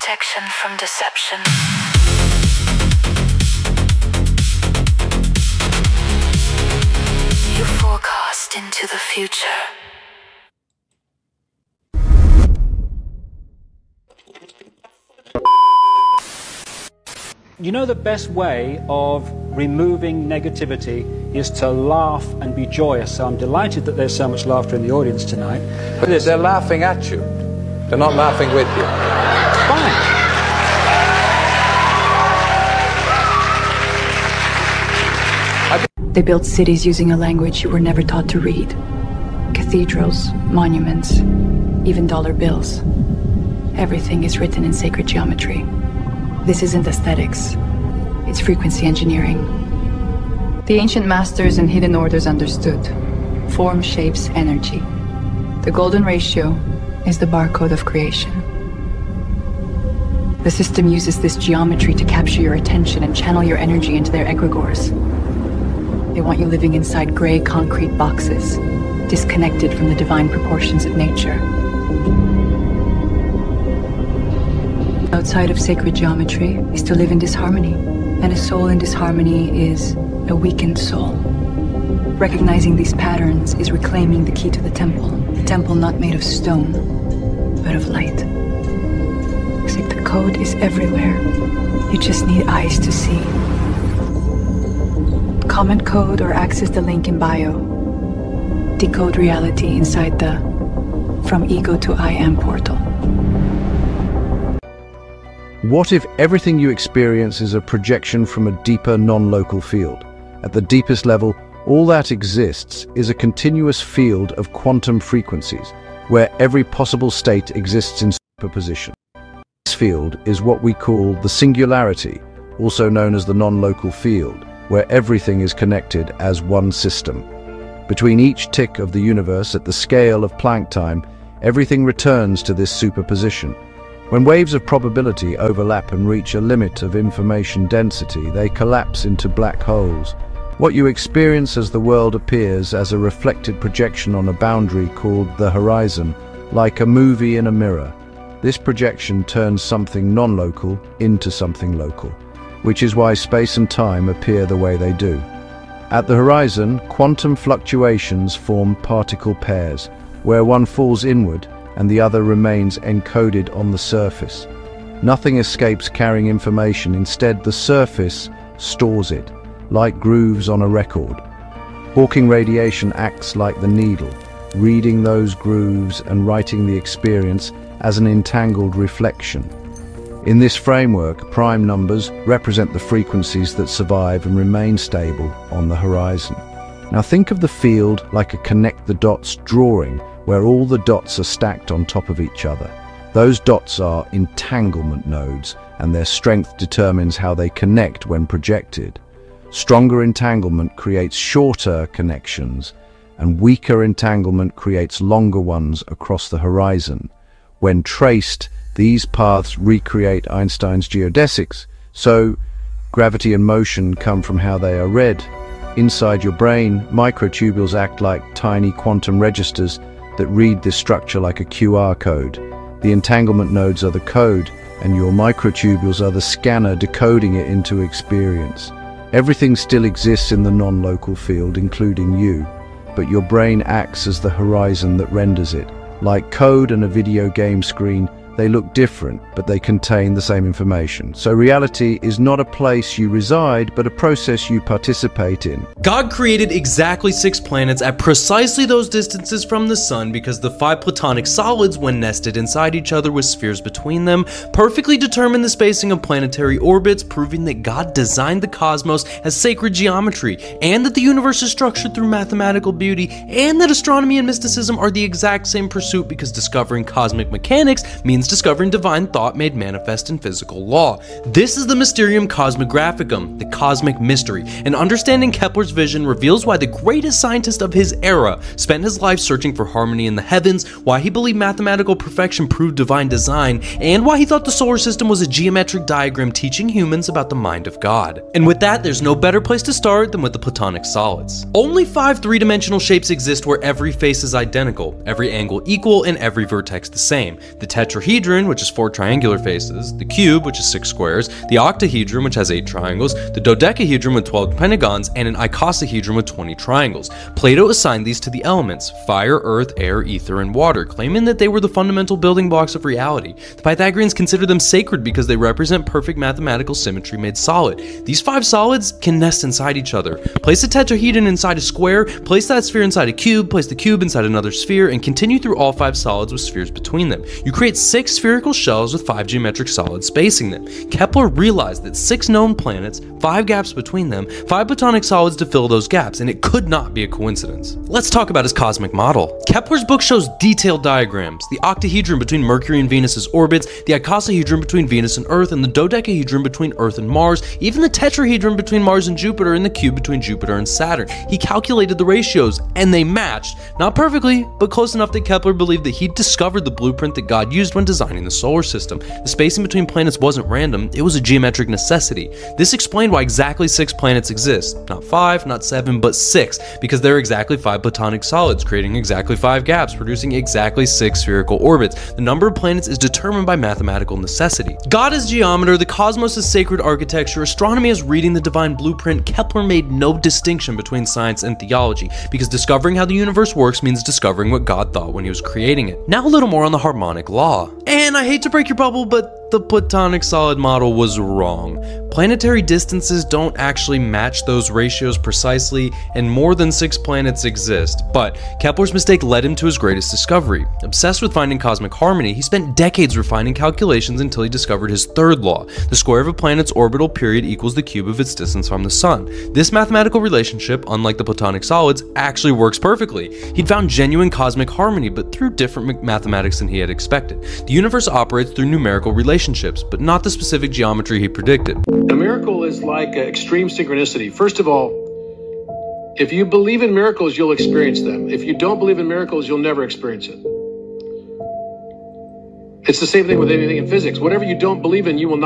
protection from deception. You forecast into the future. You know, the best way of removing negativity is to laugh and be joyous. So I'm delighted that there's so much laughter in the audience tonight. But they're laughing at you. They're not laughing with you. Fine. They built cities using a language you were never taught to read. Cathedrals, monuments, even dollar bills. Everything is written in sacred geometry. This isn't aesthetics, it's frequency engineering. The ancient masters and hidden orders understood. Form shapes energy. The golden ratio is the barcode of creation. The system uses this geometry to capture your attention and channel your energy into their egregores. They want you living inside gray concrete boxes, disconnected from the divine proportions of nature. Outside of sacred geometry is to live in disharmony, and a soul in disharmony is a weakened soul. Recognizing these patterns is reclaiming the key to the temple not made of stone, but of light. Except the code is everywhere. You just need eyes to see. Comment code or access the link in bio. Decode reality inside the From Ego to I Am portal. What if everything you experience is a projection from a deeper, non-local field? At the deepest level, all that exists is a continuous field of quantum frequencies, where every possible state exists in superposition. This field is what we call the singularity, also known as the non-local field, where everything is connected as one system. Between each tick of the universe at the scale of Planck time, everything returns to this superposition. When waves of probability overlap and reach a limit of information density, they collapse into black holes. What you experience as the world appears as a reflected projection on a boundary called the horizon, like a movie in a mirror. This projection turns something non-local into something local, which is why space and time appear the way they do. At the horizon, quantum fluctuations form particle pairs, where one falls inward and the other remains encoded on the surface. Nothing escapes carrying information, instead the surface stores it, like grooves on a record. Hawking radiation acts like the needle, reading those grooves and writing the experience as an entangled reflection. In this framework, prime numbers represent the frequencies that survive and remain stable on the horizon. Now think of the field like a connect-the-dots drawing, where all the dots are stacked on top of each other. Those dots are entanglement nodes, and their strength determines how they connect when projected. Stronger entanglement creates shorter connections, and weaker entanglement creates longer ones across the horizon. When traced, these paths recreate Einstein's geodesics, so gravity and motion come from how they are read. Inside your brain, microtubules act like tiny quantum registers that read this structure like a QR code. The entanglement nodes are the code, and your microtubules are the scanner decoding it into experience. Everything still exists in the non-local field, including you, but your brain acts as the horizon that renders it. Like code and a video game screen, they look different, but they contain the same information. So reality is not a place you reside, but a process you participate in. God created exactly 6 planets at precisely those distances from the sun because the 5 platonic solids, when nested inside each other with spheres between them, perfectly determine the spacing of planetary orbits, proving that God designed the cosmos as sacred geometry, and that the universe is structured through mathematical beauty, and that astronomy and mysticism are the exact same pursuit because discovering cosmic mechanics means discovering divine thought made manifest in physical law. This is the Mysterium Cosmographicum, the cosmic mystery, and understanding Kepler's vision reveals why the greatest scientist of his era spent his life searching for harmony in the heavens, why he believed mathematical perfection proved divine design, and why he thought the solar system was a geometric diagram teaching humans about the mind of God. And with that, there's no better place to start than with the platonic solids. Only 5 three-dimensional shapes exist where every face is identical, every angle equal, and every vertex the same. The tetrahedron tetrahedron, which is 4 triangular faces, the cube, which is 6 squares, the octahedron, which has 8 triangles, the dodecahedron with 12 pentagons, and an icosahedron with 20 triangles. Plato assigned these to the elements, fire, earth, air, ether, and water, claiming that they were the fundamental building blocks of reality. The Pythagoreans consider them sacred because they represent perfect mathematical symmetry made solid. These 5 solids can nest inside each other. Place a tetrahedron inside a square, place that sphere inside a cube, place the cube inside another sphere, and continue through all 5 solids with spheres between them. You create 6 spherical shells with 5 geometric solids spacing them. Kepler realized that 6 known planets, 5 gaps between them, 5 platonic solids to fill those gaps, and it could not be a coincidence. Let's talk about his cosmic model. Kepler's book shows detailed diagrams, the octahedron between Mercury and Venus's orbits, the icosahedron between Venus and Earth, and the dodecahedron between Earth and Mars, even the tetrahedron between Mars and Jupiter, and the cube between Jupiter and Saturn. He calculated the ratios, and they matched. Not perfectly, but close enough that Kepler believed that he'd discovered the blueprint that God used when designing the solar system. The spacing between planets wasn't random, it was a geometric necessity. This explained why exactly 6 planets exist. Not 5, not 7, but 6, because there are exactly 5 platonic solids, creating exactly 5 gaps, producing exactly 6 spherical orbits. The number of planets is determined by mathematical necessity. God is geometer, the cosmos is sacred architecture, astronomy is reading the divine blueprint. Kepler made no distinction between science and theology, because discovering how the universe works means discovering what God thought when he was creating it. Now a little more on the harmonic law. And I hate to break your bubble, but the platonic solid model was wrong. Planetary distances don't actually match those ratios precisely, and more than 6 planets exist. But Kepler's mistake led him to his greatest discovery. Obsessed with finding cosmic harmony, he spent decades refining calculations until he discovered his third law. The square of a planet's orbital period equals the cube of its distance from the sun. This mathematical relationship, unlike the platonic solids, actually works perfectly. He'd found genuine cosmic harmony, but through different mathematics than he had expected. The universe operates through numerical relationships, but not the specific geometry he predicted. A miracle is like extreme synchronicity. First of all, if you believe in miracles, you'll experience them. If you don't believe in miracles, you'll never experience it. It's the same thing with anything in physics. Whatever you don't believe in, you will not